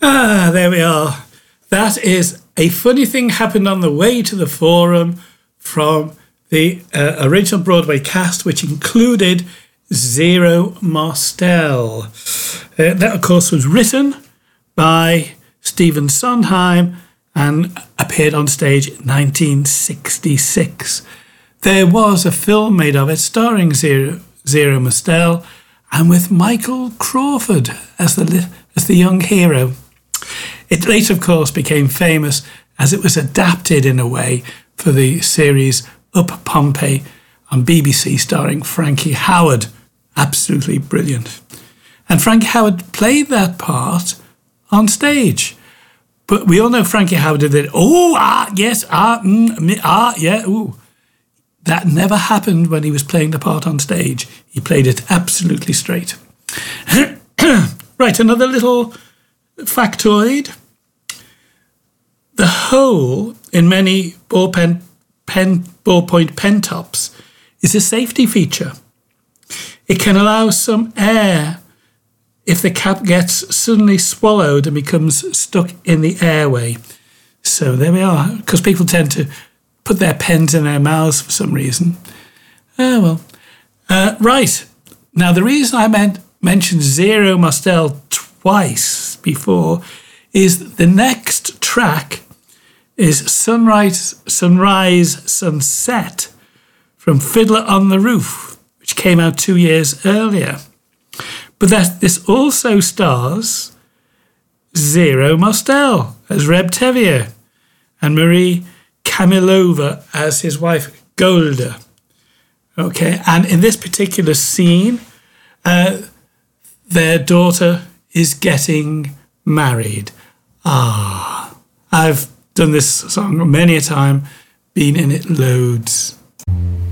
Ah, there we are. That is A Funny Thing Happened on the Way to the Forum from the original Broadway cast, which included Zero Mostel. That, of course, was written by Stephen Sondheim and appeared on stage in 1966. There was a film made of it starring Zero Mostel and with Michael Crawford as the young hero. It later, of course, became famous as it was adapted in a way for the series Up Pompeii on BBC starring Frankie Howerd. Absolutely brilliant. And Frankie Howerd played that part on stage. But we all know Frankie Howerd did it. That never happened when he was playing the part on stage. He played it absolutely straight. Right, another little factoid. The hole in many ballpoint pen tops is a safety feature. It can allow some air if the cap gets suddenly swallowed and becomes stuck in the airway. So there we are, because people tend to put their pens in their mouths for some reason. Right. Now, the reason I mentioned Zero Mostel twice before is the next track is Sunrise, Sunset from Fiddler on the Roof, which came out 2 years earlier. But this also stars Zero Mostel as Reb Tevier and Marie Kamilova as his wife Golda. Okay, and in this particular scene, their daughter is getting married. I've done this song many a time, been in it loads.